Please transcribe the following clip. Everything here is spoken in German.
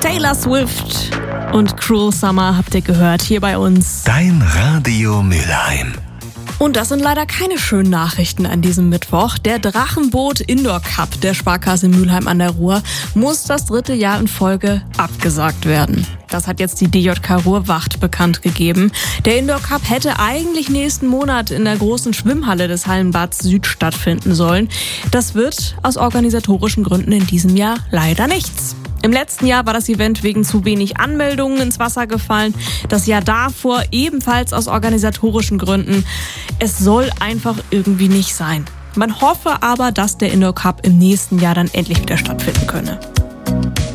Taylor Swift und Cruel Summer habt ihr gehört hier bei uns. Dein Radio Mülheim. Und das sind leider keine schönen Nachrichten an diesem Mittwoch. Der Drachenboot Indoor Cup der Sparkasse Mülheim an der Ruhr muss das 3. Jahr in Folge abgesagt werden. Das hat jetzt die DJK Ruhr-Wacht bekannt gegeben. Der Indoor Cup hätte eigentlich nächsten Monat in der großen Schwimmhalle des Hallenbads Süd stattfinden sollen. Das wird aus organisatorischen Gründen in diesem Jahr leider nichts. Im letzten Jahr war das Event wegen zu wenig Anmeldungen ins Wasser gefallen. Das Jahr davor ebenfalls aus organisatorischen Gründen. Es soll einfach irgendwie nicht sein. Man hoffe aber, dass der Indoor Cup im nächsten Jahr dann endlich wieder stattfinden könne.